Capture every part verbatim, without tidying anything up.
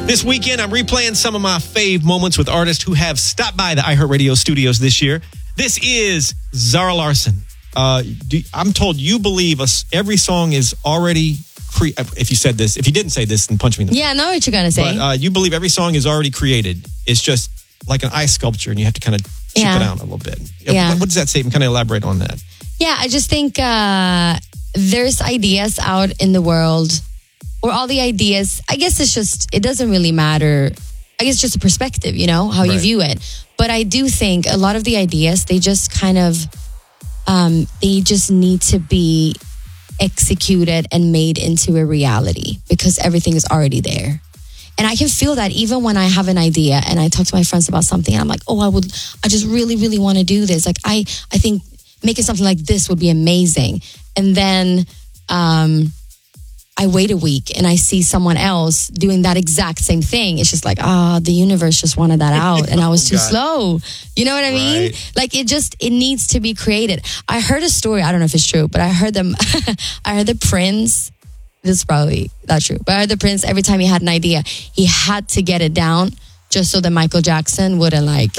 This weekend, I'm replaying some of my fave moments with artists who have stopped by the iHeartRadio studios this year. This is Zara Larsson. Uh, do, I'm told you believe us, every song is already, cre- if you said this, if you didn't say this, then punch me in the Yeah, I know what you're going to say. But uh, you believe every song is already created. It's just like an ice sculpture and you have to kind of chip Yeah. it out a little bit. Yeah. What, what does that say? Kind of elaborate on that. Yeah, I just think uh, there's ideas out in the world, or all the ideas. I guess it's just, it doesn't really matter. I guess it's just a perspective, you know, how you Right. view it. But I do think a lot of the ideas, they just kind of, um, they just need to be executed and made into a reality because everything is already there. And I can feel that even when I have an idea and I talk to my friends about something and I'm like, oh, I would, I just really, really want to do this. Like, I, I think making something like this would be amazing. And then um, I wait a week and I see someone else doing that exact same thing. It's just like, ah, the universe just wanted that out and I was Oh, too God. slow. You know what I mean? Right. Like, it just, it needs to be created. I heard a story. I don't know if it's true, but I heard them, I heard the Prince. This is probably not true, but I heard the Prince, every time he had an idea, he had to get it down just so that Michael Jackson wouldn't like.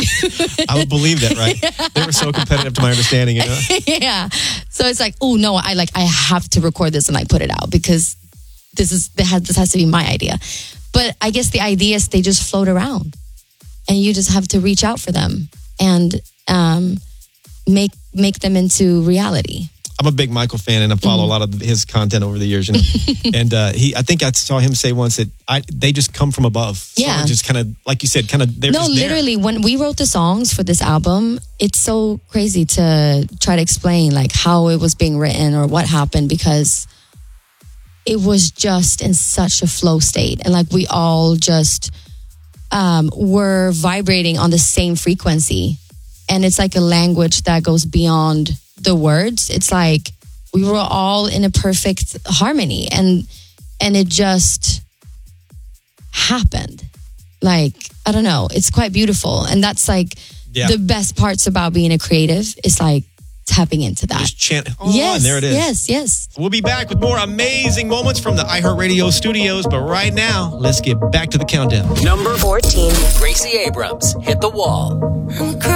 I would believe that, right? They were so competitive to my understanding, you know? Yeah. So it's like, oh no, I like, I have to record this and like put it out because this is, this has, this has to be my idea. But I guess the ideas, they just float around and you just have to reach out for them and um, make, make them into reality. I'm a big Michael fan, and I follow Mm. a lot of his content over the years. You know? and uh, he, I think I saw him say once that I, they just come from above. So Yeah. just kind of, like you said, kind of. They're No, just there. literally, when we wrote the songs for this album, it's so crazy to try to explain like how it was being written or what happened because it was just in such a flow state, and like we all just um, were vibrating on the same frequency, and it's like a language that goes beyond the words. It's like we were all in a perfect harmony, and and it just happened. Like, I don't know, it's quite beautiful, and that's like Yeah. the best parts about being a creative is like tapping into that. Just chant. Oh, yes, and there it is. yes, yes. We'll be back with more amazing moments from the iHeartRadio studios. But right now, let's get back to the countdown. Number fourteen. Gracie Abrams, Hit the Wall. I'm